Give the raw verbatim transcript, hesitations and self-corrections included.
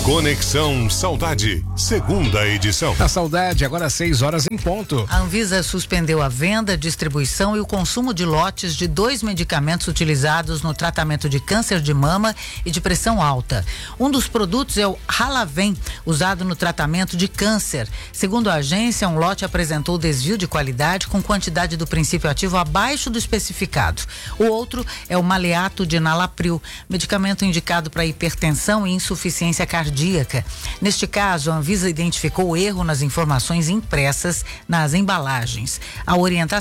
Conexão Saudade, segunda edição. A Saudade, agora às seis horas em ponto. A Anvisa suspendeu a venda, distribuição e o consumo de lotes de dois medicamentos utilizados no tratamento de câncer de mama e de pressão alta. Um dos produtos é o Halaven, usado no tratamento de câncer. Segundo a agência, um lote apresentou desvio de qualidade com quantidade do princípio ativo abaixo do especificado. O outro é o Maleato de Nalapril, medicamento indicado para hipertensão e insuficiência cardíaca. Neste caso, a Anvisa identificou erro nas informações impressas nas embalagens. A orientação